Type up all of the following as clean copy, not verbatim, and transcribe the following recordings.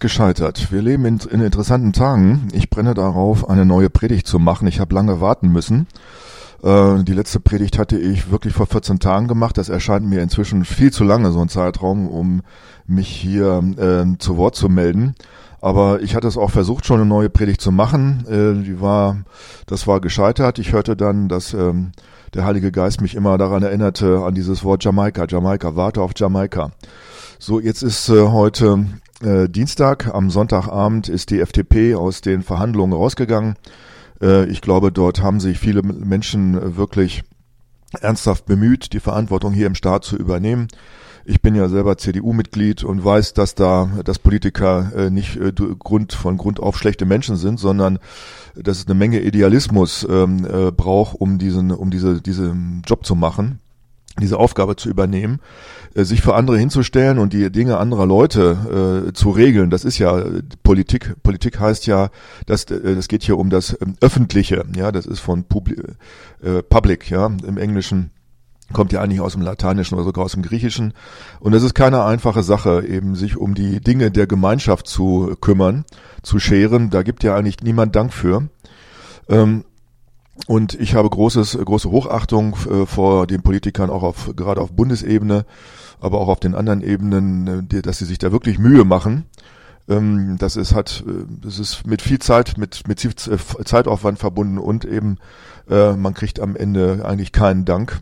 gescheitert. Wir leben in interessanten Tagen. Ich brenne darauf, eine neue Predigt zu machen. Ich habe lange warten müssen. Die letzte Predigt hatte ich wirklich vor 14 Tagen gemacht. Das erscheint mir inzwischen viel zu lange, so ein Zeitraum, um mich hier zu Wort zu melden. Aber ich hatte es auch versucht, schon eine neue Predigt zu machen. Das war gescheitert. Ich hörte dann, dass der Heilige Geist mich immer daran erinnerte, an dieses Wort Jamaika. Jamaika, warte auf Jamaika. So, jetzt ist heute Dienstag. Am Sonntagabend ist die FDP aus den Verhandlungen rausgegangen. Ich glaube, dort haben sich viele Menschen wirklich ernsthaft bemüht, die Verantwortung hier im Staat zu übernehmen. Ich bin ja selber CDU-Mitglied und weiß, dass Politiker nicht von Grund auf schlechte Menschen sind, sondern dass es eine Menge Idealismus braucht, um diesen Job zu machen, diese Aufgabe zu übernehmen, sich für andere hinzustellen und die Dinge anderer Leute zu regeln. Das ist ja Politik. Politik heißt ja, das geht hier um das Öffentliche. Ja, das ist von Public. Ja, im Englischen kommt ja eigentlich aus dem Lateinischen oder sogar aus dem Griechischen. Und es ist keine einfache Sache, eben sich um die Dinge der Gemeinschaft zu kümmern, zu scheren. Da gibt ja eigentlich niemand Dank für. Und ich habe große Hochachtung vor den Politikern, auch gerade auf Bundesebene, aber auch auf den anderen Ebenen, dass sie sich da wirklich Mühe machen. Das ist mit viel Zeit, mit viel Zeitaufwand verbunden und eben man kriegt am Ende eigentlich keinen Dank,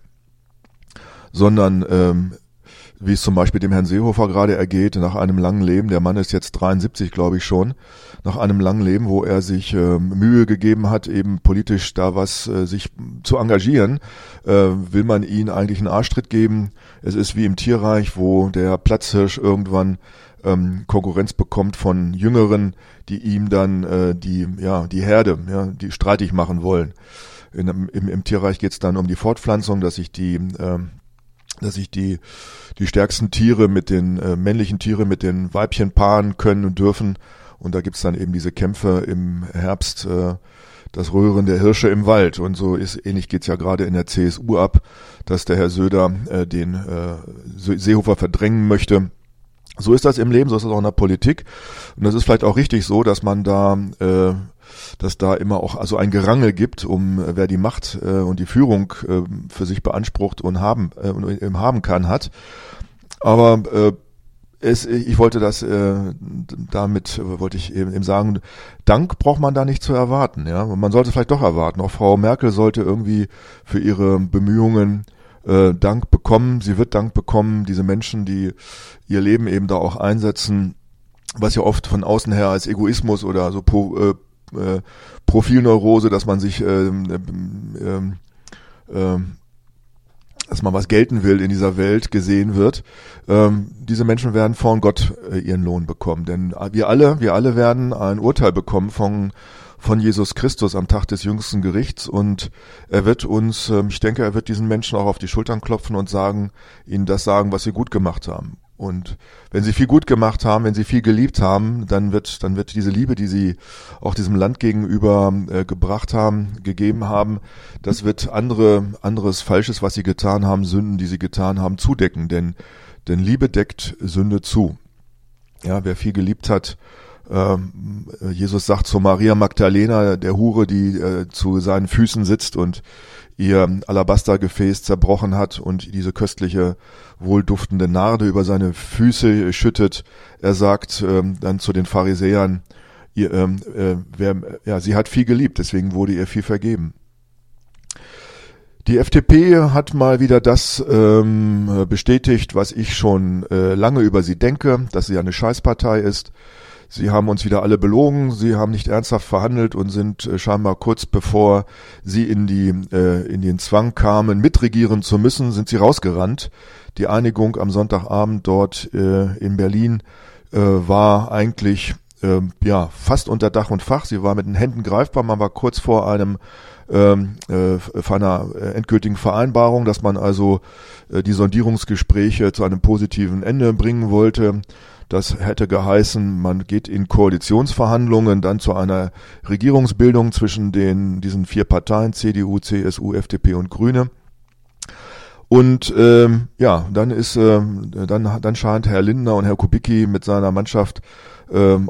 sondern wie es zum Beispiel dem Herrn Seehofer gerade ergeht, nach einem langen Leben, der Mann ist jetzt 73, glaube ich schon, nach einem langen Leben, wo er sich Mühe gegeben hat, eben politisch da sich zu engagieren, will man ihm eigentlich einen Arschtritt geben. Es ist wie im Tierreich, wo der Platzhirsch irgendwann Konkurrenz bekommt von Jüngeren, die ihm dann die Herde, die streitig machen wollen. Im Tierreich geht es dann um die Fortpflanzung, dass sich die stärksten Tiere mit den männlichen Tiere mit den Weibchen paaren können und dürfen. Und da gibt's dann eben diese Kämpfe im Herbst, das Röhren der Hirsche im Wald. Und so ähnlich geht's ja gerade in der CSU ab, dass der Herr Söder den Seehofer verdrängen möchte. So ist das im Leben, so ist das auch in der Politik. Und das ist vielleicht auch richtig so, dass man dass da immer auch also ein Gerangel gibt, wer die Macht und die Führung für sich beansprucht und haben kann, hat. Aber ich wollte eben sagen, Dank braucht man da nicht zu erwarten. Ja, man sollte vielleicht doch erwarten. Auch Frau Merkel sollte irgendwie für ihre Bemühungen Dank bekommen. Sie wird Dank bekommen. Diese Menschen, die ihr Leben eben da auch einsetzen, was ja oft von außen her als Egoismus oder so Profilneurose, dass man sich dass man was gelten will in dieser Welt, gesehen wird. Diese Menschen werden von Gott ihren Lohn bekommen. Denn wir alle werden ein Urteil bekommen von Jesus Christus am Tag des jüngsten Gerichts. Und er wird er wird diesen Menschen auch auf die Schultern klopfen und ihnen das sagen, was sie gut gemacht haben. Und wenn sie viel gut gemacht haben, wenn sie viel geliebt haben, dann wird diese Liebe, die sie auch diesem Land gegenüber gegeben haben, das wird anderes Falsches, was sie getan haben, Sünden, die sie getan haben, zudecken. Denn Liebe deckt Sünde zu. Ja, wer viel geliebt hat, Jesus sagt zu Maria Magdalena, der Hure, die zu seinen Füßen sitzt und ihr Alabastergefäß zerbrochen hat und diese köstliche, wohlduftende Narde über seine Füße schüttet. Er sagt dann zu den Pharisäern, sie hat viel geliebt, deswegen wurde ihr viel vergeben. Die FDP hat mal wieder das bestätigt, was ich schon lange über sie denke, dass sie eine Scheißpartei ist. Sie haben uns wieder alle belogen, sie haben nicht ernsthaft verhandelt und sind scheinbar kurz bevor sie in den Zwang kamen, mitregieren zu müssen, sind sie rausgerannt. Die Einigung am Sonntagabend dort in Berlin war eigentlich fast unter Dach und Fach. Sie war mit den Händen greifbar, man war kurz vor einer endgültigen Vereinbarung, dass man also die Sondierungsgespräche zu einem positiven Ende bringen wollte. Das hätte geheißen, man geht in Koalitionsverhandlungen dann zu einer Regierungsbildung zwischen diesen 4 Parteien, CDU, CSU, FDP und Grüne. Und dann scheint Herr Lindner und Herr Kubicki mit seiner Mannschaft